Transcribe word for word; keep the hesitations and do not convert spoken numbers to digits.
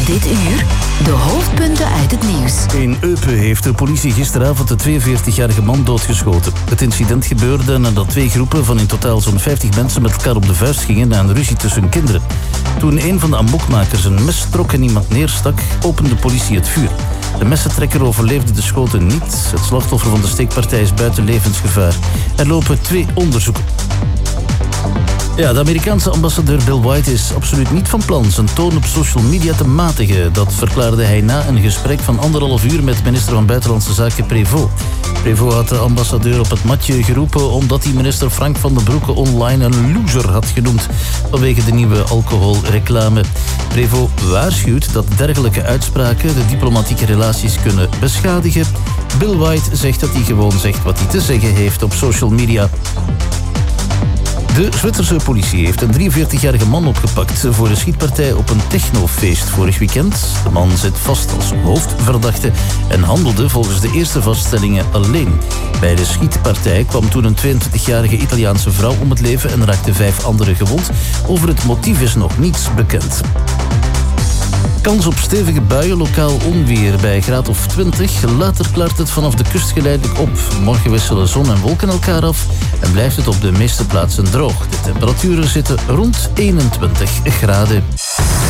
Dit uur de hoofdpunten uit het nieuws. In Eupen heeft de politie gisteravond de tweeënveertigjarige man doodgeschoten. Het incident gebeurde nadat twee groepen van in totaal zo'n vijftig mensen met elkaar op de vuist gingen na een ruzie tussen kinderen. Toen een van de amokmakers een mes trok en iemand neerstak, opende de politie het vuur. De messentrekker overleefde de schoten niet. Het slachtoffer van de steekpartij is buiten levensgevaar. Er lopen twee onderzoeken. Ja, de Amerikaanse ambassadeur Bill White is absoluut niet van plan zijn toon op social media te matigen. Dat verklaarde hij na een gesprek van anderhalf uur met minister van Buitenlandse Zaken Prévost. Prévost had de ambassadeur op het matje geroepen omdat hij minister Frank van den Broeke online een loser had genoemd vanwege de nieuwe alcoholreclame. Prévost waarschuwt dat dergelijke uitspraken de diplomatieke relaties kunnen beschadigen. Bill White zegt dat hij gewoon zegt wat hij te zeggen heeft op social media. De Zwitserse politie heeft een drieënveertigjarige man opgepakt voor een schietpartij op een technofeest vorig weekend. De man zit vast als hoofdverdachte en handelde volgens de eerste vaststellingen alleen. Bij de schietpartij kwam toen een tweeëntwintigjarige Italiaanse vrouw om het leven en raakte vijf anderen gewond. Over het motief is nog niets bekend. Kans op stevige buien, lokaal onweer bij graad of twintig. Later klaart het vanaf de kust geleidelijk op. Morgen wisselen zon en wolken elkaar af en blijft het op de meeste plaatsen droog. De temperaturen zitten rond eenentwintig graden.